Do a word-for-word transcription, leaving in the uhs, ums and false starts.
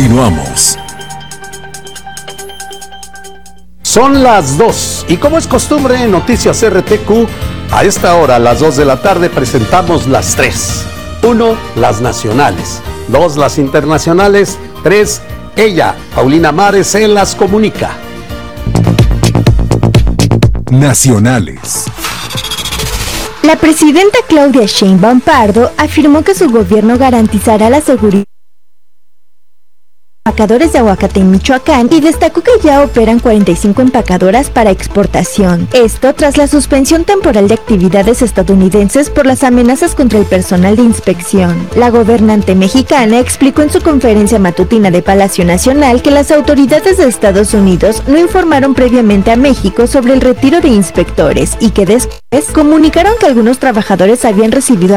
Continuamos. Son las dos y como es costumbre en Noticias R T Q, a esta hora, a las dos de la tarde, presentamos las tres. Uno, las nacionales. Dos, las internacionales. Tres, ella, Paulina Mares, se las comunica. Nacionales. La presidenta Claudia Sheinbaum Pardo afirmó que su gobierno garantizará la seguridad de empacadores de aguacate en Michoacán y destacó que ya operan cuarenta y cinco empacadoras para exportación. Esto tras la suspensión temporal de actividades estadounidenses por las amenazas contra el personal de inspección. La gobernante mexicana explicó en su conferencia matutina de Palacio Nacional que las autoridades de Estados Unidos no informaron previamente a México sobre el retiro de inspectores y que después comunicaron que algunos trabajadores habían recibido